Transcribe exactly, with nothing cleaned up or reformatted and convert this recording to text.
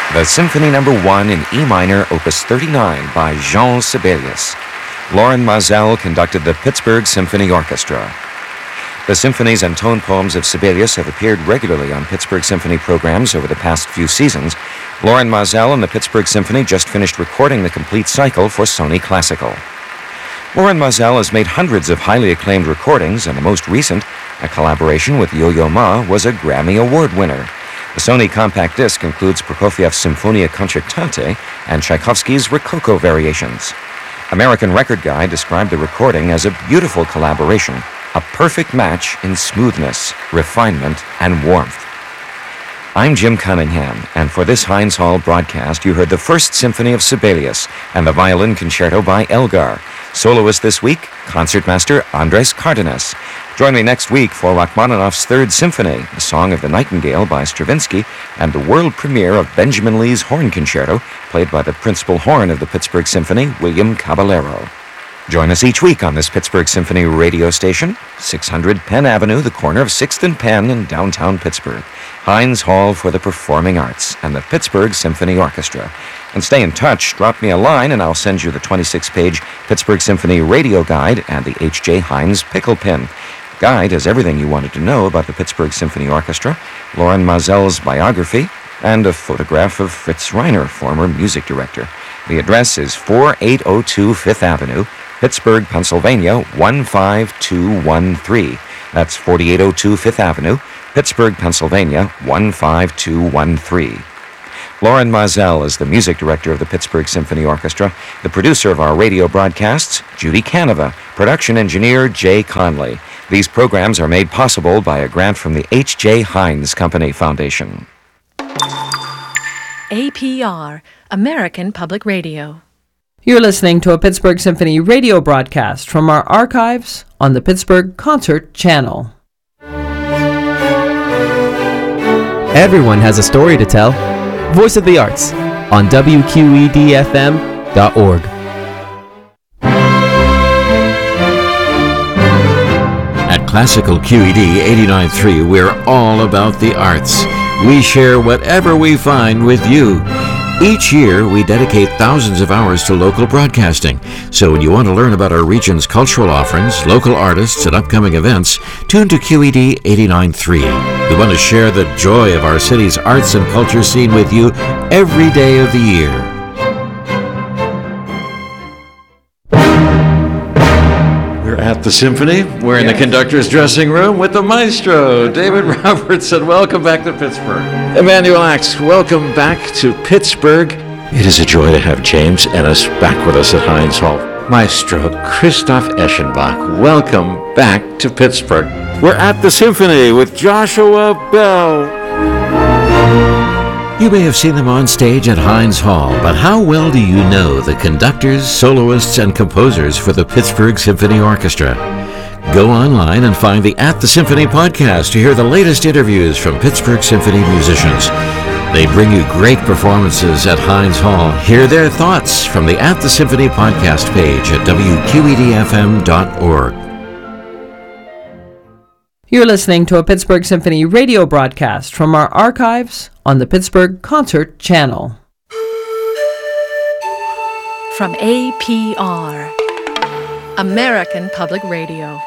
The Symphony Number One in E minor, Opus thirty-nine by Jean Sibelius. Loren Maazel conducted the Pittsburgh Symphony Orchestra. The symphonies and tone poems of Sibelius have appeared regularly on Pittsburgh Symphony programs over the past few seasons. Loren Maazel and the Pittsburgh Symphony just finished recording the complete cycle for Sony Classical. Loren Maazel has made hundreds of highly acclaimed recordings, and the most recent, a collaboration with Yo-Yo Ma, was a Grammy Award winner. The Sony compact disc includes Prokofiev's Symphonia Concertante and Tchaikovsky's Rococo Variations. American Record Guide described the recording as a beautiful collaboration, a perfect match in smoothness, refinement, and warmth. I'm Jim Cunningham, and for this Heinz Hall broadcast, you heard the First Symphony of Sibelius and the Violin Concerto by Elgar. Soloist this week, Concertmaster Andres Cardenas. Join me next week for Rachmaninoff's Third Symphony, the Song of the Nightingale by Stravinsky, and the world premiere of Benjamin Lee's Horn Concerto, played by the principal horn of the Pittsburgh Symphony, William Caballero. Join us each week on this Pittsburgh Symphony radio station, six hundred Penn Avenue, the corner of sixth and Penn in downtown Pittsburgh. Heinz Hall for the Performing Arts and the Pittsburgh Symphony Orchestra. And stay in touch. Drop me a line and I'll send you the twenty-six page Pittsburgh Symphony Radio Guide and the H J. Heinz Pickle Pin. The guide has everything you wanted to know about the Pittsburgh Symphony Orchestra, Loren Maazel's biography, and a photograph of Fritz Reiner, former music director. The address is forty-eight oh two Fifth Avenue, Pittsburgh, Pennsylvania, one five two one three. That's forty-eight oh two Fifth Avenue, Pittsburgh, Pennsylvania, one five two one three. Loren Maazel is the music director of the Pittsburgh Symphony Orchestra. The producer of our radio broadcasts, Judy Canova. Production engineer, Jay Conley. These programs are made possible by a grant from the H J. Heinz Company Foundation. A P R, American Public Radio. You're listening to a Pittsburgh Symphony radio broadcast from our archives on the Pittsburgh Concert Channel. Everyone has a story to tell. Voice of the Arts on W Q E D F M dot org. At Classical Q E D eighty-nine point three, we're all about the arts. We share whatever we find with you. Each year, we dedicate thousands of hours to local broadcasting. So when you want to learn about our region's cultural offerings, local artists, and upcoming events, tune to Q E D eighty-nine point three. We want to share the joy of our city's arts and culture scene with you every day of the year. We're at the Symphony. We're in the conductor's dressing room with the maestro, David Robertson. Welcome back to Pittsburgh. Emmanuel Axe, welcome back to Pittsburgh. It is a joy to have James Ennis back with us at Heinz Hall. Maestro Christoph Eschenbach, welcome back to Pittsburgh. We're at the Symphony with Joshua Bell. You may have seen them on stage at Heinz Hall, but how well do you know the conductors, soloists, and composers for the Pittsburgh Symphony Orchestra? Go online and find the At the Symphony podcast to hear the latest interviews from Pittsburgh Symphony musicians. They bring you great performances at Heinz Hall. Hear their thoughts from the At the Symphony podcast page at W Q E D F M dot org. You're listening to a Pittsburgh Symphony radio broadcast from our archives on the Pittsburgh Concert Channel. From A P R, American Public Radio.